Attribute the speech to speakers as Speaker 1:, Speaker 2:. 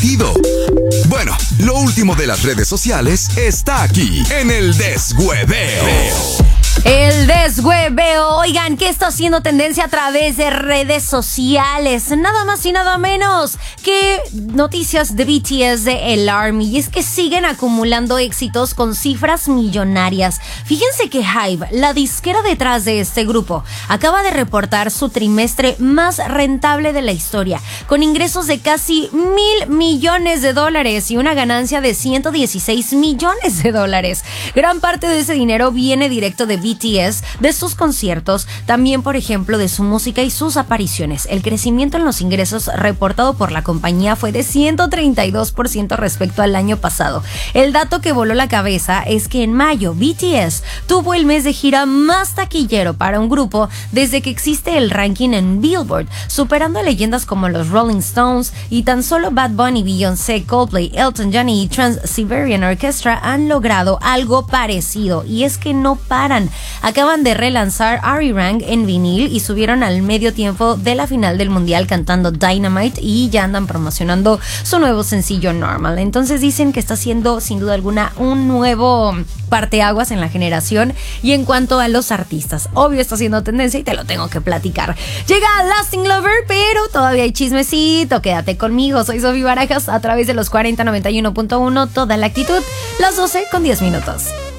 Speaker 1: divertido. Bueno, lo último de las redes sociales está aquí en el Deshueveo.
Speaker 2: El deshueveo. Oigan, ¿qué está haciendo tendencia a través de redes sociales? Nada más y nada menos que noticias de BTS de El Army. Y es que siguen acumulando éxitos con cifras millonarias. Fíjense que HYBE, la disquera detrás de este grupo, acaba de reportar su trimestre más rentable de la historia, con ingresos de casi $1,000 millones y una ganancia de $116 millones. Gran parte de ese dinero viene directo de BTS, de sus conciertos, también por ejemplo de su música y sus apariciones. El crecimiento en los ingresos reportado por la compañía fue de 132% respecto al año pasado. El dato que voló la cabeza es que en mayo BTS tuvo el mes de gira más taquillero para un grupo desde que existe el ranking en Billboard, superando a leyendas como los Rolling Stones, y tan solo Bad Bunny, Beyoncé, Coldplay, Elton John y Trans-Siberian Orchestra han logrado algo parecido, y es que no paran. Acaban de relanzar Arirang en vinil y subieron al medio tiempo de la final del mundial cantando Dynamite, y ya andan promocionando su nuevo sencillo Normal. Entonces dicen que está siendo sin duda alguna un nuevo parteaguas en la generación. Y en cuanto a los artistas, obvio está haciendo tendencia y te lo tengo que platicar. Llega Lasting Lover, pero todavía hay chismecito. Quédate conmigo, soy Sofía Barajas a través de los 4091.1, toda la actitud, las 12:10.